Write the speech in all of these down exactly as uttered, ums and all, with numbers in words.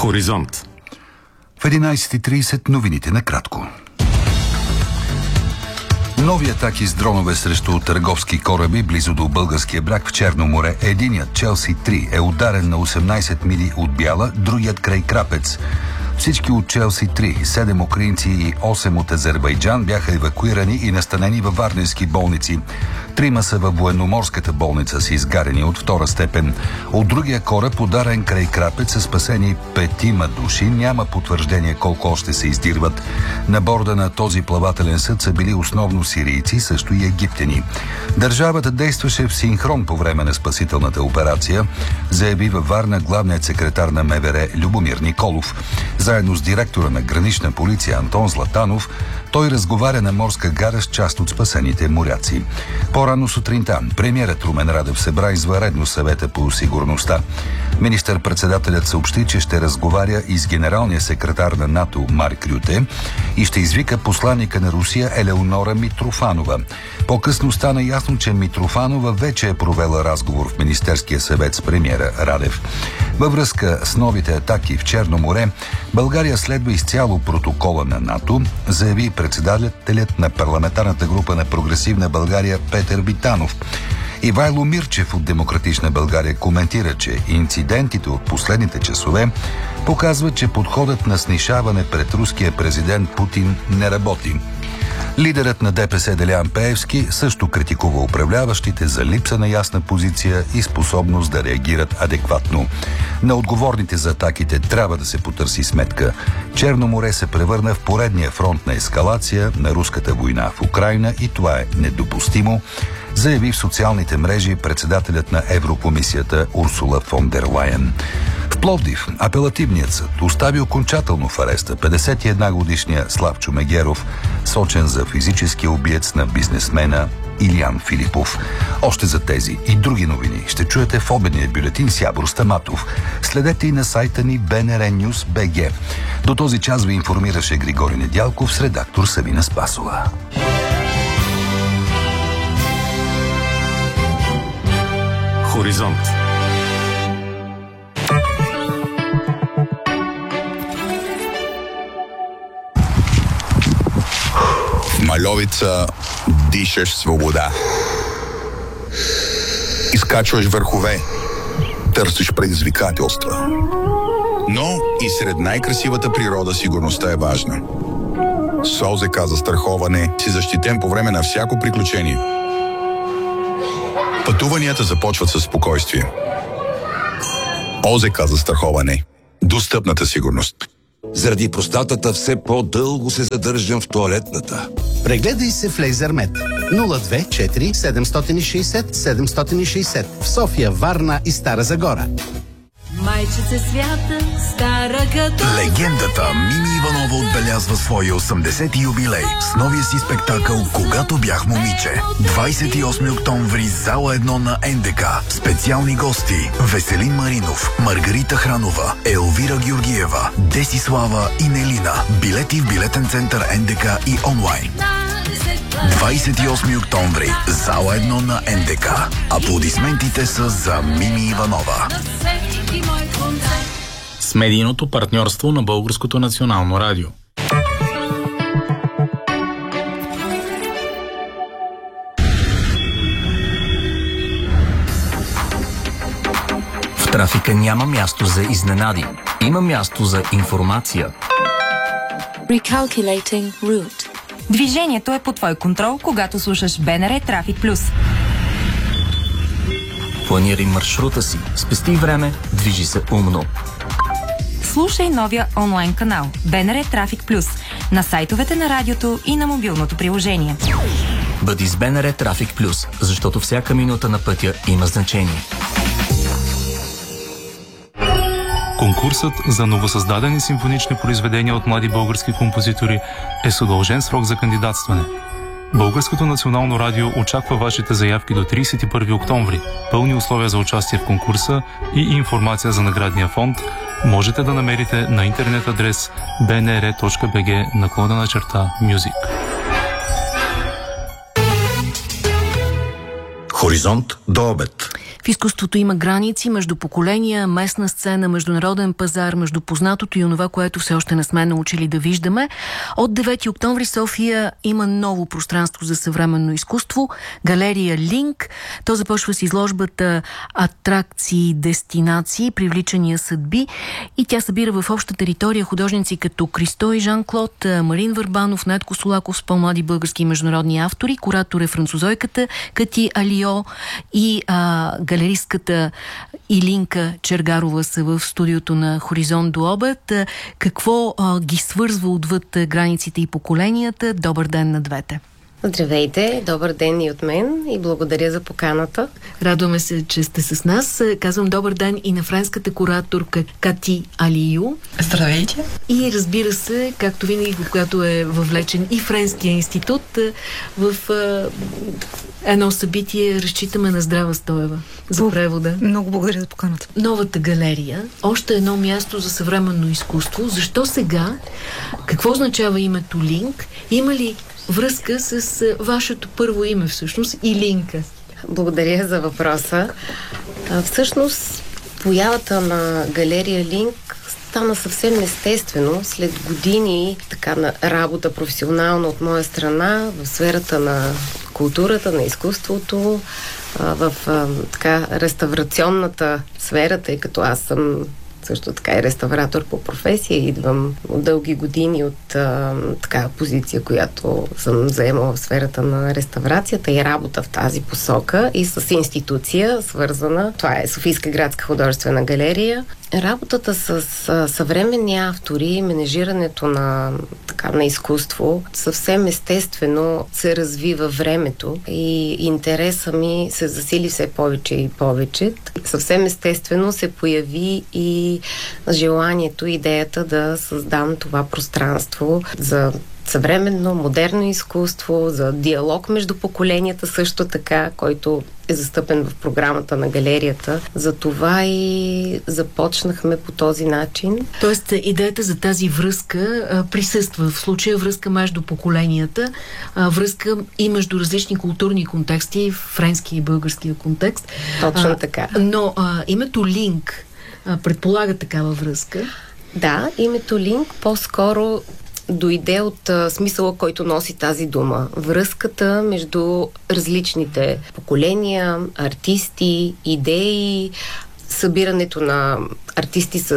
Хоризонт. В единайсет и трийсет новините накратко. Нови атаки с дронове срещу търговски кораби близо до българския бряг в Черно море. Единият, Челси три, е ударен на осемнайсет мили от Бяла, другият край Крапец. Всички от Челси три, седем украинци и осем от Азербайджан бяха евакуирани и настанени във варненски болници. Трима са във военноморската болница с изгарени от втора степен. От другия кораб, ударен край Крапец, са спасени петима души. Няма потвърждение колко още се издирват. На борда на този плавателен съд са били основно сирийци, също и египтяни. Държавата действаше в синхрон по време на спасителната операция, заяви във Варна главният секретар на МВР Любомир Николов. Заедно с директора на гранична полиция Антон Златанов, той разговаря на морска гара с част от спасените моряци. По-рано сутринта премиерът Румен Радев събра извънредно съвета по сигурността. Министър-председателят съобщи, че ще разговаря и с генералния секретар на НАТО Марк Рюте и ще извика посланика на Русия Елеонора Митрофанова. По-късно стана ясно, че Митрофанова вече е провела разговор в Министерския съвет с премиера Радев. Във връзка с новите атаки в Черно море, България следва изцяло протокола на НАТО, заяви председателят на парламентарната група на Прогресивна България Петър Витанов. Ивайло Мирчев от Демократична България коментира, че инцидентите от последните часове показват, че подходът на снишаване пред руския президент Путин не работи. Лидерът на ДПС Делян Пеевски също критикува управляващите за липса на ясна позиция и способност да реагират адекватно. На отговорните за атаките трябва да се потърси сметка. Черно море се превърна в поредния фронт на ескалация на руската война в Украйна и това е недопустимо, заяви в социалните мрежи председателят на Еврокомисията Урсула фон дер Лайен. В Пловдив апелативният съд остави окончателно в ареста петдесет и една годишния Славчо Мегеров, сочен за физическия убиец на бизнесмена Илиян Филипов. Още за тези и други новини ще чуете в обедния бюлетин с Явор Стаматов. Следете и на сайта ни би ен ар News точка би джи. До този час ви информираше Григорий Недялков с редактор Савина Спасова. Хоризонт. В Мальовица дишаш свобода. Изкачваш върхове, търсиш предизвикателства. Но и сред най-красивата природа сигурността е важна. С ОЗК застраховане си защитен по време на всяко приключение. Пътуванията започват със спокойствие. ОЗК застраховане. Достъпната сигурност. Заради простатата все по-дълго се задържам в тоалетната. Прегледай се в Лейзермед. нула две четири седем шест седем седем шест в София, Варна и Стара Загора. Майчица свята, стара като... Легендата Мими Иванова отбелязва своя осемдесети юбилей с новия си спектакъл «Когато бях момиче». двайсет и осми октомври, зала едно на ен де ка. Специални гости: Веселин Маринов, Маргарита Хранова, Елвира Георгиева, Десислава и Нелина. Билети в билетен център ен де ка и онлайн. двайсет и осми октомври, зала едно на ен де ка. Аплодисментите са за Мими Иванова. С медийното партньорство на Българското национално радио. В трафика няма място за изненади. Има място за информация. Recalculating route. Движението е под твой контрол, когато слушаш би ен ар Трафик Плюс. Планирай маршрута си, спести време, движи се умно. Слушай новия онлайн канал би ен ар Трафик Плюс на сайтовете на радиото и на мобилното приложение. Бъди с би ен ар Трафик Плюс, защото всяка минута на пътя има значение. Конкурсът за новосъздадени симфонични произведения от млади български композитори е с удължен срок за кандидатстване. Българското национално радио очаква вашите заявки до трийсет и първи октомври. Пълни условия за участие в конкурса и информация за наградния фонд можете да намерите на интернет адрес би ен ар точка би джи наклонена черта Music. Хоризонт до обед. В изкуството има граници между поколения, местна сцена, международен пазар, между познатото и онова, което все още не сме научили да виждаме. От девети октомври София има ново пространство за съвременно изкуство, галерия Линк. То започва с изложбата Атракции, дестинации, привличания съдби и тя събира в обща територия художници като Кристо и Жан-Клод, Марин Върбанов, Недко Солаков с по-млади български и международни автори. Куратор е французойката Кати Алио и а, галеристката Илинка Чергарова са в студиото на Хоризонт до обед. Какво а, ги свързва отвъд границите и поколенията? Добър ден на двете! Здравейте, добър ден и от мен и благодаря за поканата. Радваме се, че сте с нас. Казвам добър ден и на френската кураторка Кати Алио. Здравейте. И разбира се, както винаги, когато е въвлечен и Френския институт, в а, едно събитие разчитаме на Здрава Стоева за превода. Много благодаря за поканата. Новата галерия, още едно място за съвременно изкуство. Защо сега? Какво означава името Линк? Има ли връзка с а, вашето първо име всъщност, Илинка? Благодаря за въпроса. А, всъщност, появата на галерия Линк стана съвсем естествено след години така на работа професионална от моя страна в сферата на културата, на изкуството, а, в а, така реставрационната сфера, тъй като аз съм също така и реставратор по професия. Идвам от дълги години от а, така позиция, която съм заемала в сферата на реставрацията и работа в тази посока и с институция свързана. Това е Софийска градска художествена галерия. Работата с а, съвременни автори, менежирането на, така, на изкуство съвсем естествено се разви във времето и интереса ми се засили все повече и повече. Съвсем естествено се появи и желанието, идеята да създам това пространство за съвременно, модерно изкуство, за диалог между поколенията също така, който е застъпен в програмата на галерията. За това и започнахме по този начин. Тоест, идеята за тази връзка а, присъства. В случая връзка между поколенията, а, връзка и между различни културни контексти, френски и българския контекст. Точно а, така. Но а, името Линк а, предполага такава връзка. Да, името Линк по-скоро дойде от а, смисъла, който носи тази дума. Връзката между различните поколения, артисти, идеи, събирането на артисти с, а,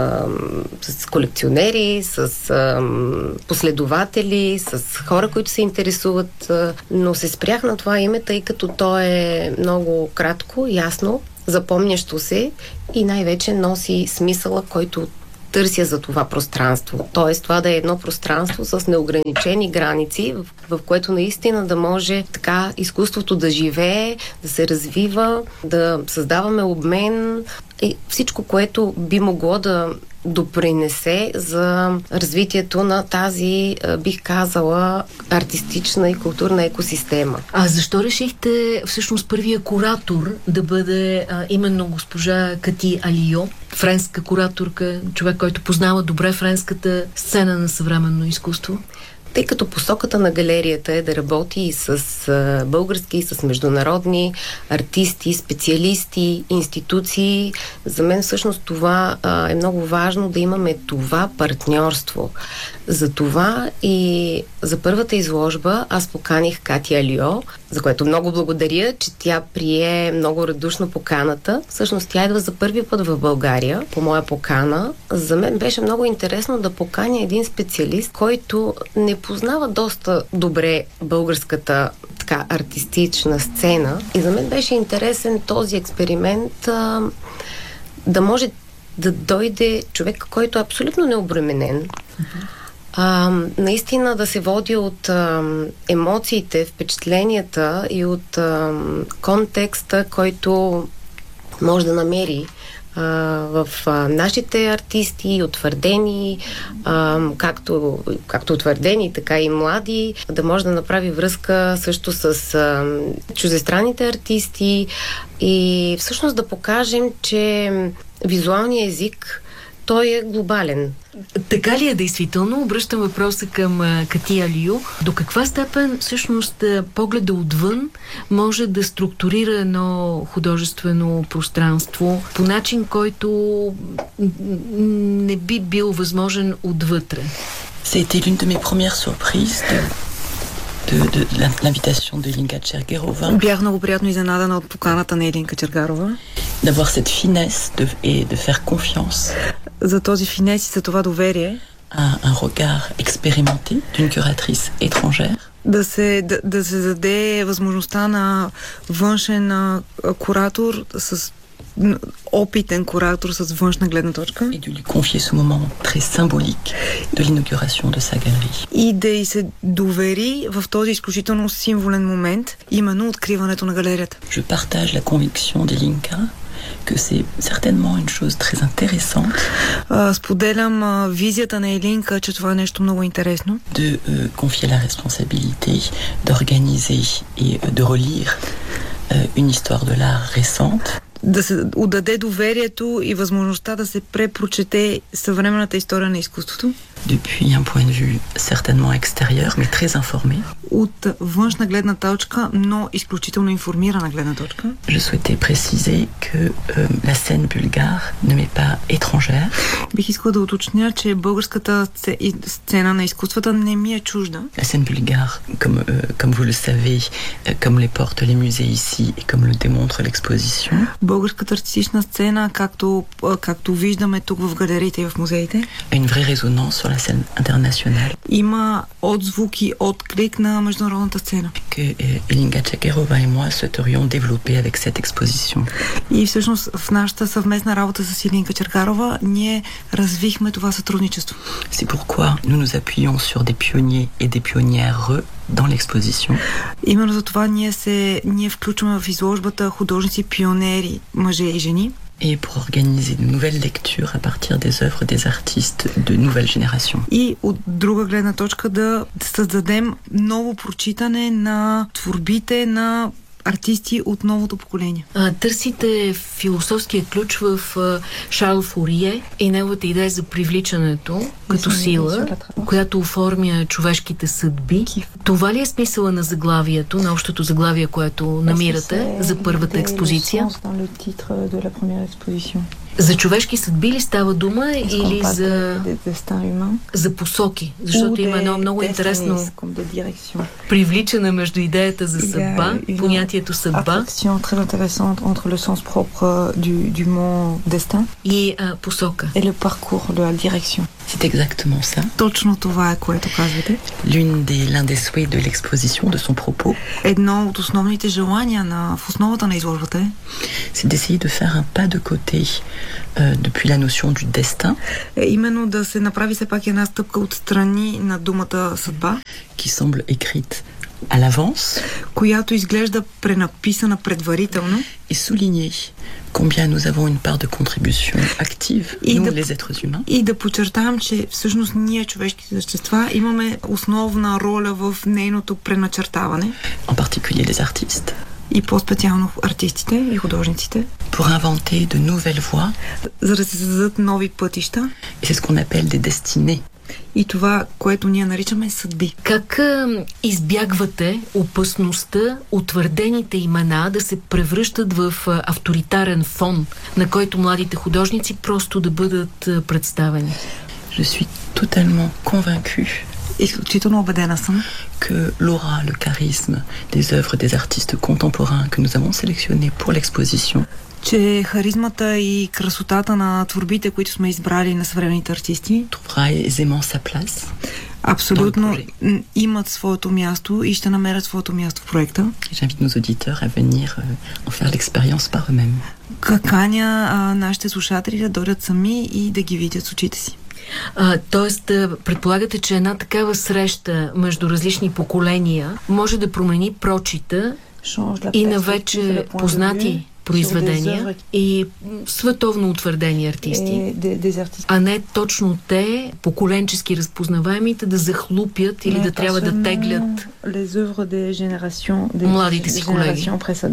с колекционери, с а, последователи, с хора, които се интересуват. А, но се спрях на това име, тъй като то е много кратко, ясно, запомнящо се и най-вече носи смисъла, който търся за това пространство. Тоест, това да е едно пространство с неограничени граници, в, в което наистина да може така изкуството да живее, да се развива, да създаваме обмен и всичко, което би могло да допринесе за развитието на тази, бих казала, артистична и културна екосистема. А защо решихте всъщност първия куратор да бъде а, именно госпожа Кати Алио, френска кураторка, човек, който познава добре френската сцена на съвременно изкуство? Тъй като посоката на галерията е да работи и с а, български, и с международни артисти, специалисти, институции, за мен всъщност това а, е много важно да имаме това партньорство. За това и за първата изложба аз поканих Кати Алио, за което много благодаря, че тя прие много радушно поканата. Всъщност тя идва за първи път в България по моя покана. За мен беше много интересно да поканя един специалист, който не познава доста добре българската така артистична сцена. И за мен беше интересен този експеримент а, да може да дойде човек, който е абсолютно необременен. А, наистина да се води от а, емоциите, впечатленията и от а, контекста, който може да намери а, в а, нашите артисти, утвърдени, а, както, както утвърдени, така и млади, да може да направи връзка също с а, чуждестранните артисти и всъщност да покажем, че визуалният език той е глобален. Така ли е действително? Обръщам въпроса към а, Катия Лиу. До каква степен всъщност погледа отвън може да структурира едно художествено пространство по начин, който не би бил възможен отвътре? C'était l'une de mes premières surprises de, de, de, de l'invitation de Ilinka Чергерова. Бях много приятно изненадана от поканата на Илинка Чергарова. D'avoir cette finesse de, et de faire confiance. За този финес и за това доверие. À un regard expérimenté d'une curatrice étrangère. Да се, да, да се даде възможността на външен а, куратор с опитен куратор с външна гледна точка. Et de lui confier ce moment très symbolique de l'inauguration de sa galerie. И да й се довери в този изключително символен момент, именно откриването на галерията. Je partage la conviction d'Ilinka que c'est certainement une chose très intéressante. Uh, споделям uh, визията на Илинка, че това е нещо много интересно. De uh, confier la responsabilité d'organiser et uh, de relire uh, une histoire de l'art récente. Да се отдаде доверието и възможността да се препрочете съвременната история на изкуството. Depuis un point de vue certainement extérieur, mais très informé. От външна гледна точка, но изключително информирана гледна точка. Je souhaitais préciser que euh, la scène bulgare ne m'est pas étrangère. Бих искала да уточня, че българската сцена на изкуствата не ми е чужда. La scène bulgare, comme, euh, comme vous le savez, euh, comme les portent les musées ici et comme le démontre l'exposition. Българската артистична сцена, както, както виждаме тук в галериите и в музеите. Une vraie résonance sur la scène internationale. Има отзвук и отклик на международната сцена. Que Ilinka Чергерова et moi souhaiterions développer avec cette exposition. И всъщност в нашата съвместна работа с Илинка Чергарова ние развихме това сътрудничество. C'est pourquoi nous nous appuyons sur des pionniers et des pionnières dans l'exposition. Именно за това ние се ние включваме в изложбата художници пионери, мъже и жени. Et pour organiser de nouvelles lectures à partir des œuvres des artistes de nouvelle génération. И от друга гледна точка да създадем ново прочитане на творбите на артисти от новото поколение. А, търсите философския ключ в а, Шарл Фурие и неговата идея за привличането като сила, която оформя човешките съдби. Това ли е смисъла на заглавието, на общото заглавие, което намирате за първата експозиция? За човешки съдби ли става дума или за, за посоки? Защото има едно много интересно привличане между идеята за съдба, понятието съдба и а, посока. C'est exactement ça. Точно това е, което казвате. L'une des, l'un des souhaits de l'exposition, de son propos. Едно от основните желания на, в основата на изложбата е c'est d'essayer de faire un pas de côté euh, depuis la notion du destin. Е именно да се направи все пак една стъпка отстрани на думата съдба, qui semble écrite à l'avance, която изглежда пренаписана предварително, et souligner combien nous avons une part de contribution active, nous да, les êtres humains. И да подчертавам, че всъщност ние, човешките същества, имаме основна роля в нейното преначертаване. En particulier les artistes. И по-специално артистите и художниците. Pour inventer de nouvelles voies. За да се създадат нови пътища. Et c'est ce qu'on appelle des destinées. И това, което ние наричаме съдби. Как а, избягвате опасността утвърдените имена да се превръщат в а, авторитарен фон, на който младите художници просто да бъдат а, представени? Je suis totalement convaincue. Изключително убедена съм, que l'aura, le charisme des œuvres des artistes contemporains que nous avons sélectionnés pour l'exposition, че харизмата и красотата на творбите, които сме избрали на съвременните артисти, trouvera aisément sa place. Абсолютно имат своето място и ще намерят своето място в проекта. J'invite nos auditeurs à venir en faire l'expérience par eux-mêmes. Каканя а, нашите слушатели да дойдат сами и да ги видят с очите си. А, тоест, предполагате, че една такава среща между различни поколения може да промени прочита и на вече познати произведения и световно утвърдени артисти, а не точно те, поколенчески разпознаваемите, да захлупят или да трябва да теглят младите си колеги.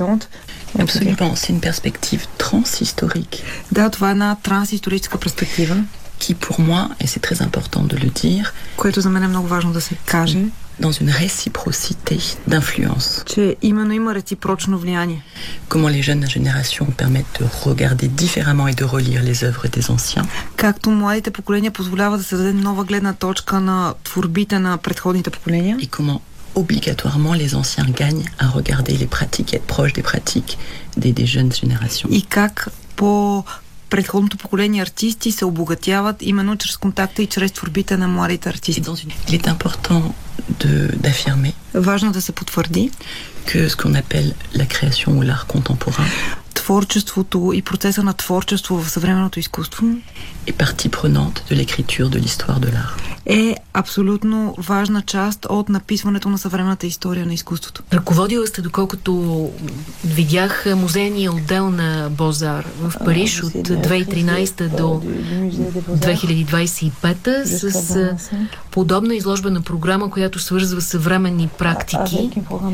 Absolument, c'est une perspective transhistorique. Да, това е една трансисторическа перспектива, qui pour moi, et c'est très important de le dire, което за мен е много важно да се каже, dans une réciprocité d'influence. Че именно има реципрочно влияние. Comment les jeunes générations permettent de regarder différemment et de relire les œuvres des anciens. Както младите поколения позволяват да се даде нова гледна точка на творбите на предходните поколения. Et comment obligatoirement les anciens gagnent à regarder les pratiques et être proches des pratiques des, des jeunes générations. И как по предходното поколение артисти се обогатяват именно чрез контакта и чрез творбите на младите артисти. Il est important de, d'affirmer важно да се потвърди que ce qu'on appelle la création ou l'art contemporain, творчеството и процеса на творчество в съвременното изкуство est partie prenante de l'écriture de l'histoire de l'art. Е абсолютно важна част от написването на съвременната история на изкуството. Ръководила сте, доколкото видях, музейния отдел на Бозар в Париж от две хиляди и тринадесета до две хиляди двадесет и пета с подобна изложбена програма, която свързва съвременни практики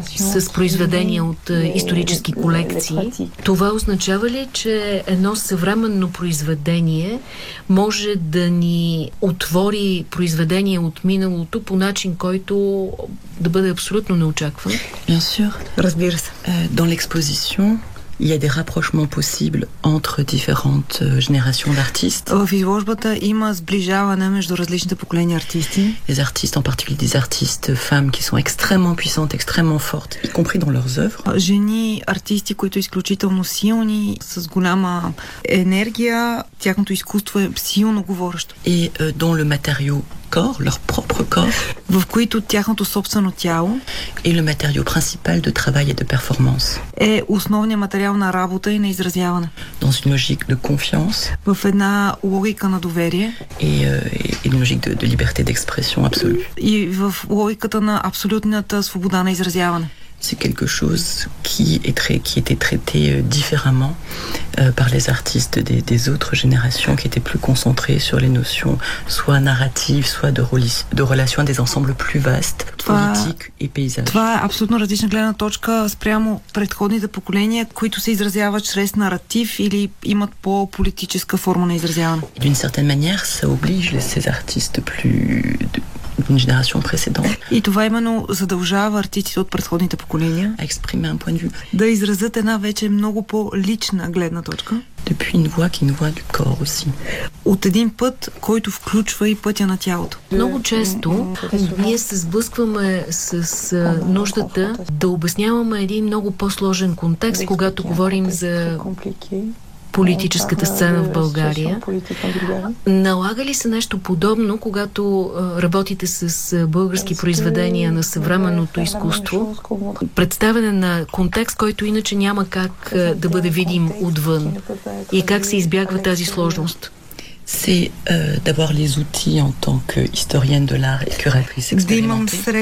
с произведения от исторически колекции. Това означава ли, че едно съвременно произведение може да ни отвори произведение от миналото по начин, който да бъде абсолютно неочакван? Bien sûr. Разбира се. Dans l'exposition, il y a des rapprochements possibles entre différentes générations d'artistes. В изложбата има сближаване между различните поколения артисти. Les artistes, en particulier des artistes femmes qui sont extrêmement puissantes, extrêmement fortes, y compris dans leurs œuvres. Жени артисти, които изключително силни, с голяма енергия, тяхното изкуство е силно говорещо. Et euh, dont le matériau corps, leur propre corps, в които тяхното собствено тяло est le matériau principal de travail et de performance. Е основният материал на работа и на изразяване. Dans une logique de confiance. В една логика на доверие. Et, euh, et une logique de, de liberté d'expression absolue. И в логиката на абсолютната свобода на изразяване. C'est quelque chose qui est très, qui était traité euh, différemment euh, par les artistes des, des autres générations, qui étaient plus concentrés sur les notions soit narratives, soit de, reli- de relations à des ensembles plus vastes, politiques et paysages. Това е абсолютно различна гледна точка спрямо предходните поколения, които се изразяват чрез наратив или имат по-политическа форма на изразяване. D'une certaine manière, ça oblige ces artistes plus de, d'une génération précédente. И това именно задължава артистите от предходните поколения à exprimer un point de vue. Да изразят една вече много по-лична гледна точка. Depuis une voix qui est une voix du corps aussi. От един път, който включва и пътя на тялото. Много често ние се сблъскваме с а, нуждата да обясняваме един много по-сложен контекст, когато говорим за политическата сцена в България. Налага ли се нещо подобно, когато а, работите с а, български произведения на съвременното изкуство? Представяне на контекст, който иначе няма как а, да бъде видим отвън. И как се избягва тази сложност? C'est euh, d'avoir les outils en tant qu'historienne de l'art et curatrice expérimentée.